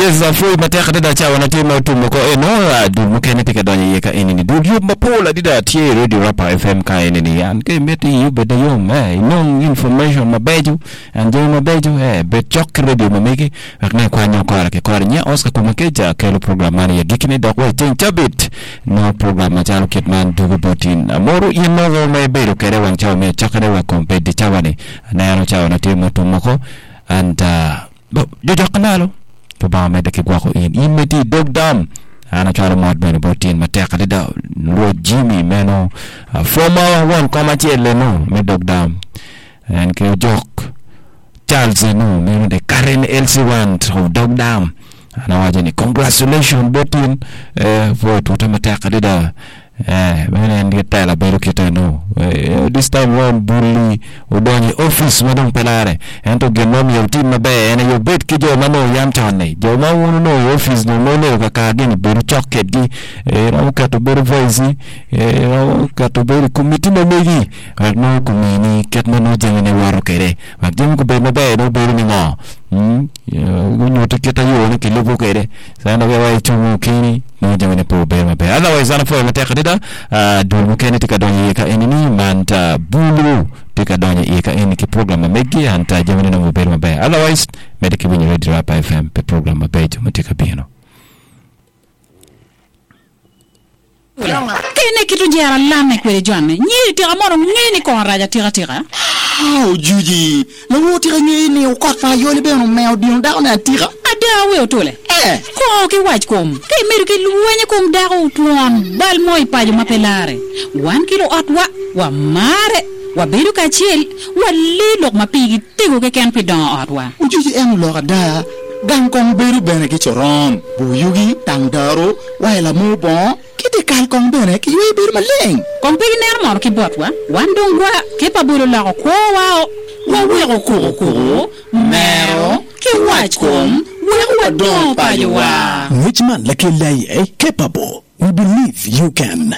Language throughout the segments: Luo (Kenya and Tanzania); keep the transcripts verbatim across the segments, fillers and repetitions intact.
za foi mateka dida cha wanatima tumoko eno du mukene tika donya yeka enini du yu mapola dida tie radio rapa F M ka enini an ke meti yu beda yom eh non information mabeju and jo mabeju eh be chok radio mameki akna kwa nyokora ke kwa nya Oscar kumakeja kelo programani ya gikine dokwe ting chabit no program chalo kitman du botin amoru yemo me bero kere wan chao me chakare wa compete chawane na yano chao wanatima tumoko and uh jojo kanalo Baba me de kigwako in imeti dog dam ana chalo mod ben botin mateka dida lo Jimmy meno uh, former one kama chele no me dog dam and ke jok Charles no me de Karen L C one of dog dam ana waje ni congratulations botin eh for to mateka dida eh bene ndi tala bero kitano this time one bully udonye office madong pelare ento genom yo team mabe ene yo bet kijo mano yam tane jo ma wono no office no no no ka gini beru choket gi e ro ka to beru voice e ro ka to beru committee no megi no kumini ket no jengene waro kere wa jeng ko be mabe no beru ni mo hm gunyo to keta yo ne kilobo kere sana be wa chumu kini no jengene po be mabe otherwise ana fo mateka dida Uh, do mukene tika donye yeka enini manta bulu tika donye yeka eni ki program megi anta jamani na mobile mabe otherwise mediki winyi radio rapa F M pe program mabe jumatika bino kene kitu jara lame kwele jwane nyiri tira moro ngeni ko raja tira tira oh juji la wo tira ngeni o kot fa yole be no meo dion da na tira ada we otole eh ko ke waj kom ke meru ke luwenye kom dago tuan bal moy paju mapelare one kilo atwa wa mare wa beru ka chiel wa lilo mapigi tigo ke ken pidon atwa juji en lo da dan kong beru bene ki choron bu yugi tang daro wa la mo bon kiti kal kong bene ki we beru maleng kong pigi ner mor ki botwa wandongwa ke pabulo la ko wa wa we ko ko mero ki waj kom we don pajwa which man like you lay eh capable we believe you can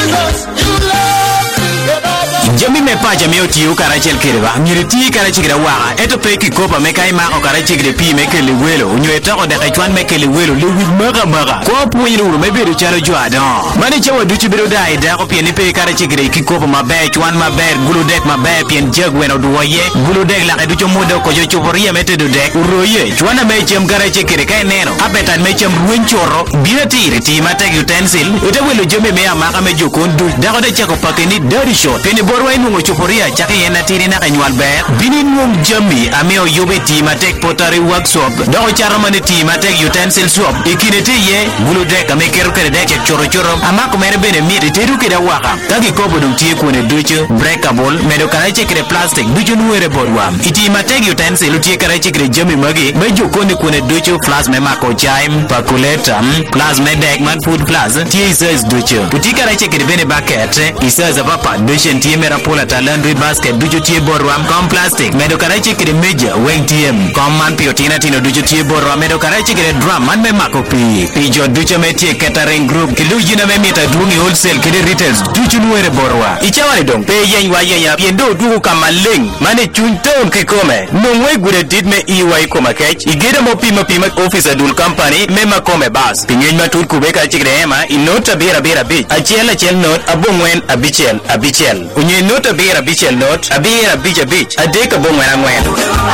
Jami me pa jami oti u karachel kireba ngiriti karachigre wa eto peki kopa me kai ma o karachigre pi me kele welo nyweta ko de kwan me kele welo le wi maga maga ko puiru me beru charo jwada mani chewa duchi beru dai da ko pieni pe karachigre ki kopa ma be kwan ma ber gulu dek ma be pien jagweno duoye gulu dek la du chomudo ko jo choporia mete do dek uroye chwana me chem karachigre kai neno abetan me chem ruin choro birati riti mate utensil ute welo jome me amaka me jokon du da ko de chako pakeni dirty shot peni borwa inu choporia chake yena tiri na kanywal ber bini num jami ameo yobe tima tek pottery workshop do charama ne tima tek utensil shop ikinete ye gulu dek amekeru kere dek choro choro amako mere bene mi teru kere waka tagi kobo dum tie kone ducho breakable medo karache kere plastic ducho nuere borwa itima tek utensil tie karache kere jami magi bejo kone kone ducho flash me mako chime pakuleta plasma dek man food plus tie size ducho puti karache kere bene bucket isa za papa ducho tie mera pola laundry basket dujo tie borwam com plastic medo karachi kire meja weng tiem com man piotina tino dujo tie borwam medo karachi kire drum man me mako pi pijo dujo metie catering group kilu jina me mita dungi wholesale kire retails dujo nuere borwa ichawari dong pe yen wa yen ya piendo dugu kama ling mane chunton kikome nungwe gure dit me iwa ikoma kech igere mo pima pima officer dul company me makome bas pinyen matul kubeka chikre ema inota bera bera bich achiel achiel not abungwen abichel abichel unye nota bera bichel not abira bija beach adeka bongwena ngwendo.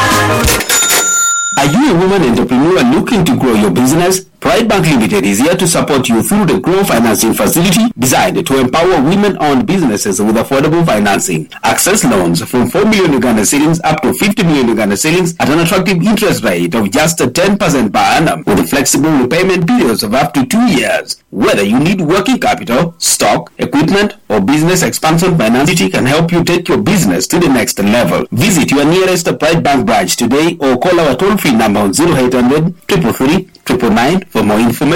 Are you a woman entrepreneur looking to grow your business? Pride Bank Limited is here to support you through the Grow Financing Facility designed to empower women-owned businesses with affordable financing. Access loans from four million Uganda cedis up to fifty million Uganda cedis at an attractive interest rate of just ten percent per annum with flexible repayment periods of up to two years. Whether you need working capital, stock, equipment, or business expansion, Financity can help you take your business to the next level. Visit your nearest Pride Bank branch today or call our toll-free number on zero eight hundred, three three three, nine nine nine for more information.